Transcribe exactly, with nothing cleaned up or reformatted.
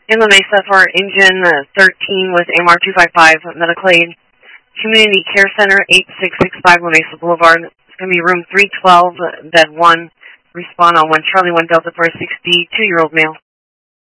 In La Mesa for engine uh, thirteen with A M R two five five, medical aid. Community Care Center, eight six six five La Mesa Boulevard. It's going to be room three twelve, bed one. Respond on one Charlie, one Delta for a sixty-two-year-old male.